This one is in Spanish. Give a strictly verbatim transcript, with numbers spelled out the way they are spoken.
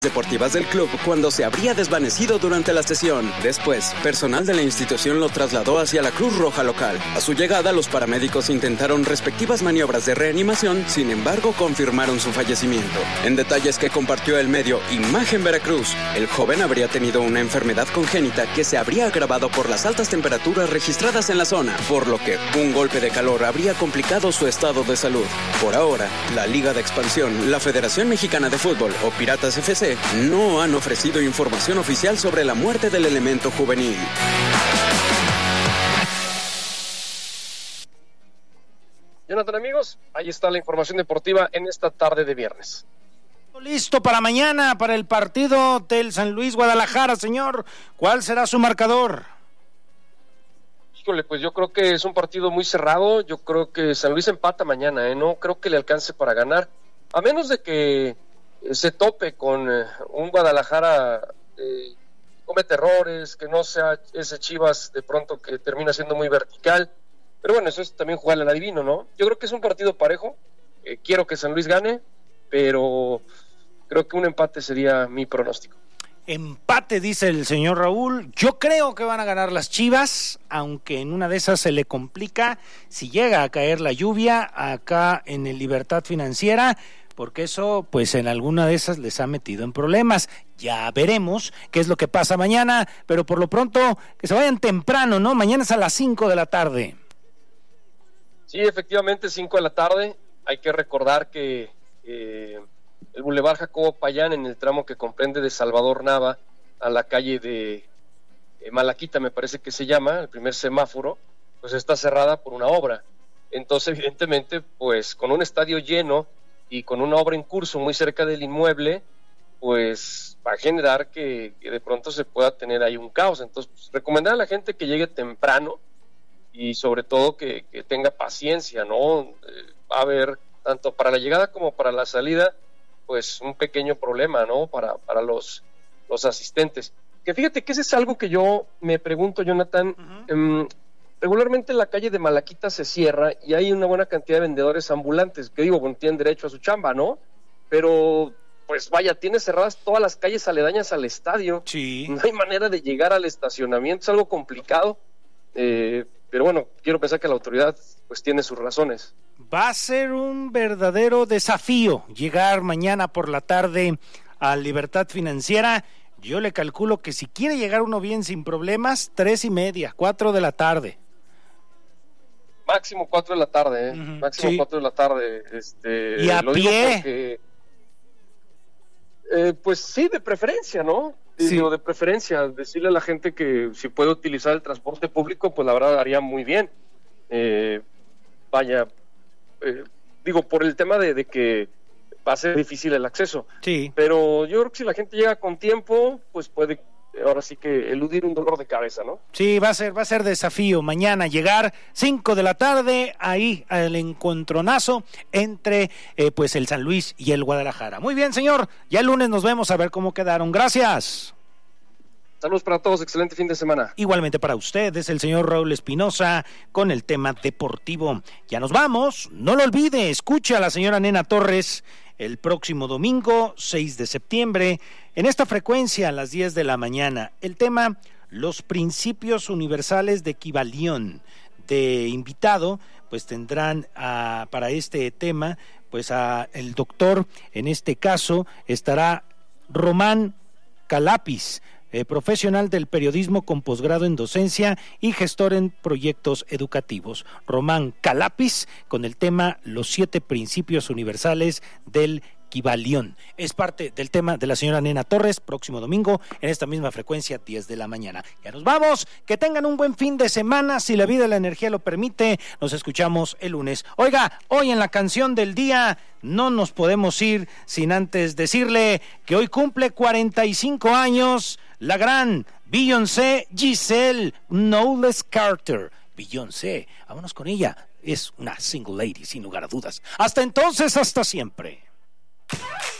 deportivas del club cuando se habría desvanecido durante la sesión. Después, personal de la institución lo trasladó hacia la Cruz Roja local. A su llegada, los paramédicos intentaron respectivas maniobras de reanimación, sin embargo, confirmaron su fallecimiento. En detalles que compartió el medio Imagen Veracruz, el joven habría tenido una enfermedad congénita que se habría agravado por las altas temperaturas registradas en la zona, por lo que un golpe de calor habría complicado su estado de salud. Por ahora, la Liga de Expansión, la Federación Mexicana de Fútbol o Piratas F C no han ofrecido información oficial sobre la muerte del elemento juvenil. Jonathan, amigos, ahí está la información deportiva en esta tarde de viernes. Listo para mañana, para el partido del San Luis Guadalajara, señor. ¿Cuál será su marcador? Híjole, pues yo creo que es un partido muy cerrado. Yo creo que San Luis empata mañana, ¿eh? No creo que le alcance para ganar, a menos de que se tope con eh, un Guadalajara eh, comete errores, que no sea ese Chivas de pronto que termina siendo muy vertical, pero bueno, eso es también jugar al adivino, ¿no? Yo creo que es un partido parejo, eh, quiero que San Luis gane, pero creo que un empate sería mi pronóstico. Empate, dice el señor Raúl. Yo creo que van a ganar las Chivas, aunque en una de esas se le complica si llega a caer la lluvia acá en el Libertad Financiera, porque eso, pues en alguna de esas les ha metido en problemas. Ya veremos qué es lo que pasa mañana, pero por lo pronto que se vayan temprano, ¿no? Mañana es a las cinco de la tarde. Sí, efectivamente, cinco de la tarde. Hay que recordar que eh, el Boulevard Jacobo Payán, en el tramo que comprende de Salvador Nava a la calle de eh, Malaquita, me parece que se llama, el primer semáforo, pues está cerrada por una obra. Entonces, evidentemente, pues con un estadio lleno y con una obra en curso muy cerca del inmueble, pues va a generar que, que de pronto se pueda tener ahí un caos. Entonces, pues, recomendar a la gente que llegue temprano y sobre todo que, que tenga paciencia, ¿no? Eh, va a haber, tanto para la llegada como para la salida, pues un pequeño problema, ¿no? Para, para los, los asistentes. Que fíjate que ese es algo que yo me pregunto, Jonathan. Uh-huh. eh, Regularmente la calle de Malaquita se cierra y hay una buena cantidad de vendedores ambulantes, que digo, bueno, tienen derecho a su chamba, ¿no? Pero, pues vaya, tiene cerradas todas las calles aledañas al estadio. Sí. No hay manera de llegar al estacionamiento, es algo complicado. Eh, pero bueno, quiero pensar que la autoridad, pues, tiene sus razones. Va a ser un verdadero desafío llegar mañana por la tarde a Libertad Financiera. Yo le calculo que si quiere llegar uno bien sin problemas, tres y media, cuatro de la tarde. Máximo cuatro de la tarde, ¿eh? Uh-huh, Máximo sí. cuatro de la tarde. Este, ¿Y a lo pie? Digo porque, eh, pues sí, de preferencia, ¿no? Sí. Digo, de preferencia, decirle a la gente que si puede utilizar el transporte público, pues la verdad haría muy bien. Eh, vaya, eh, digo, por el tema de, de que va a ser difícil el acceso. Sí. Pero yo creo que si la gente llega con tiempo, pues puede ahora sí que eludir un dolor de cabeza, ¿no? Sí, va a ser, va a ser desafío mañana llegar cinco de la tarde ahí al encontronazo entre eh, pues el San Luis y el Guadalajara. Muy bien, señor, ya el lunes nos vemos a ver cómo quedaron. Gracias. Saludos para todos, excelente fin de semana. Igualmente para ustedes, el señor Raúl Espinosa con el tema deportivo. Ya nos vamos, no lo olvide, escuche a la señora Nena Torres el próximo domingo, seis de septiembre, en esta frecuencia a las diez de la mañana. El tema, los principios universales de Kybalión. De invitado, pues tendrán a, para este tema, pues a el doctor, en este caso, estará Román Calapis, Eh, profesional del periodismo con posgrado en docencia y gestor en proyectos educativos. Román Calapis con el tema Los siete principios universales del Kybalión. Es parte del tema de la señora Nena Torres, próximo domingo en esta misma frecuencia, diez de la mañana. Ya nos vamos, que tengan un buen fin de semana, si la vida y la energía lo permite, nos escuchamos el lunes. Oiga, hoy en la canción del día no nos podemos ir sin antes decirle que hoy cumple cuarenta y cinco años la gran Beyoncé Giselle Knowles Carter. Beyoncé, vámonos con ella, es una single lady sin lugar a dudas. Hasta entonces, hasta siempre.